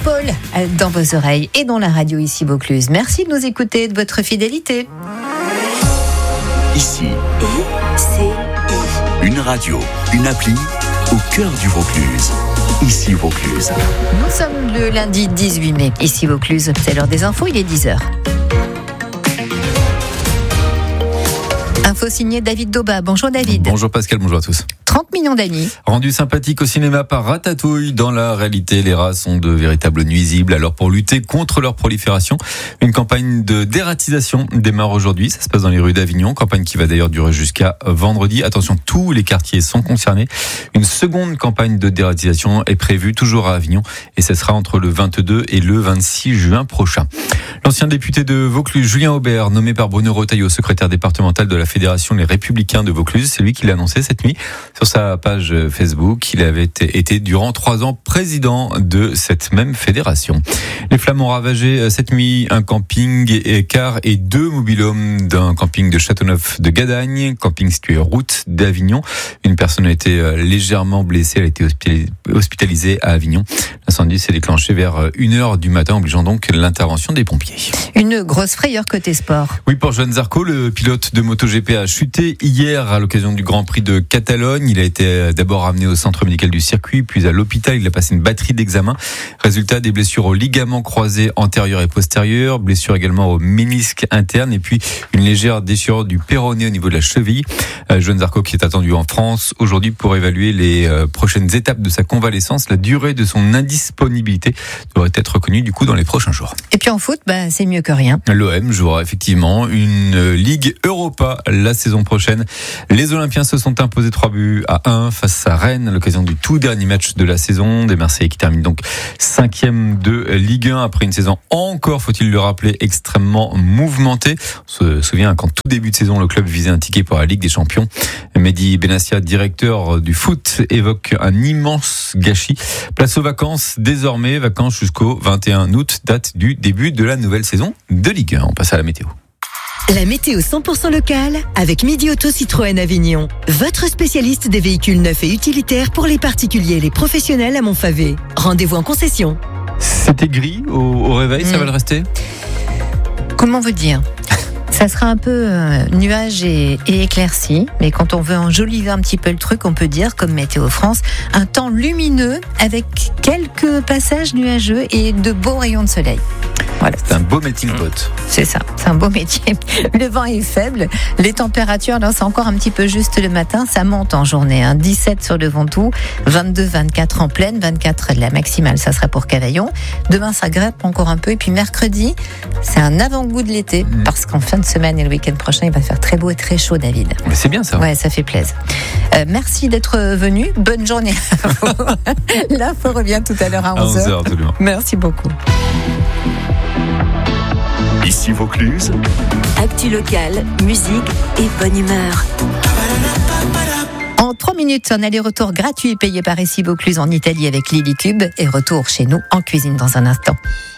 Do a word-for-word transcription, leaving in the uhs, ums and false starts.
Paul dans vos oreilles et dans la radio ici Vaucluse. Merci de nous écouter et de votre fidélité. Ici, I, c'est une radio, une appli au cœur du Vaucluse. Ici Vaucluse. Nous sommes le lundi dix-huit mai. Ici Vaucluse, c'est l'heure des infos, il est dix heures. Info signé David Dauba. Bonjour David. Bonjour Pascal, bonjour à tous. trente millions d'amis. Rendu sympathique au cinéma par Ratatouille, dans la réalité, les rats sont de véritables nuisibles. Alors pour lutter contre leur prolifération, une campagne de dératisation démarre aujourd'hui. Ça se passe dans les rues d'Avignon, campagne qui va d'ailleurs durer jusqu'à vendredi. Attention, tous les quartiers sont concernés. Une seconde campagne de dératisation est prévue toujours à Avignon et ce sera entre le vingt-deux et le vingt-six juin prochain. L'ancien député de Vaucluse, Julien Aubert, nommé par Bruno Retailleau, secrétaire départemental de la Fédération Les Républicains de Vaucluse, c'est lui qui l'a annoncé cette nuit sur sa page Facebook. Il avait été durant trois ans président de cette même fédération. Les flammes ont ravagé cette nuit un camping et car et deux mobil-homes d'un camping de Châteauneuf de Gadagne, camping situé route d'Avignon. Une personne a été légèrement blessée, elle a été hospitalisée à Avignon. L'incendie s'est déclenché vers une heure du matin, obligeant donc l'intervention des pompiers. Une grosse frayeur côté sport. Oui, pour Johan Zarco, le pilote de MotoGP a chuté hier à l'occasion du Grand Prix de Catalogne. Il a été d'abord amené au centre médical du circuit, puis à l'hôpital. Il a passé une batterie d'examens. Résultat, des blessures aux ligaments croisés antérieurs et postérieurs, blessures également au ménisque interne et puis une légère déchirure du péroné au niveau de la cheville. Euh, Johan Zarco qui est attendu en France aujourd'hui pour évaluer les euh, prochaines étapes de sa convalescence. La durée de son indisponibilité devrait être reconnue du coup dans les prochains jours. Et puis en foot, bah, c'est mieux que rien. L'O M jouera effectivement une Ligue Europa la saison prochaine. Les Olympiens se sont imposés trois buts à un face à Rennes à l'occasion du tout dernier match de la saison. Des Marseillais qui terminent donc cinquième de Ligue un après une saison encore, faut-il le rappeler, extrêmement mouvementée. On se souvient qu'en tout début de saison, le club visait un ticket pour la Ligue des Champions. Mehdi Benassia, directeur du foot, évoque un immense gâchis. Place aux vacances désormais, vacances jusqu'au vingt et un août, date du début de la nouvelle saison de Ligue un. On passe à la météo. La météo cent pour cent locale avec Midi Auto Citroën Avignon. Votre spécialiste des véhicules neufs et utilitaires pour les particuliers et les professionnels à Montfavet. Rendez-vous en concession. C'était gris au, au réveil, mmh. Ça va le rester ? Comment vous dire ? Ça sera un peu euh, nuage et, et éclairci, mais quand on veut enjoliver un petit peu le truc, on peut dire, comme Météo France, un temps lumineux avec quelques passages nuageux et de beaux rayons de soleil. Voilà. C'est un beau melting pot. C'est ça, c'est un beau métier. Le vent est faible, les températures, là, c'est encore un petit peu juste le matin, ça monte en journée. Hein. dix-sept sur le Ventoux, vingt-deux, vingt-quatre en pleine, vingt-quatre la maximale, ça sera pour Cavaillon. Demain, ça grippe encore un peu, et puis mercredi, c'est un avant-goût de l'été, mmh. parce qu'en fin de semaine et le week-end prochain, il va faire très beau et très chaud, David. Mais c'est bien ça. Ouais, ça fait plaisir. Euh, merci d'être venu, bonne journée à vous. L'info revient tout à l'heure à onze heures. À onze heures, absolument. Merci beaucoup. Ici Vaucluse. actu locale, musique et bonne humeur. En trois minutes, un aller-retour gratuit payé par Ici Vaucluse en Italie avec Lily Cube et retour chez nous en cuisine dans un instant.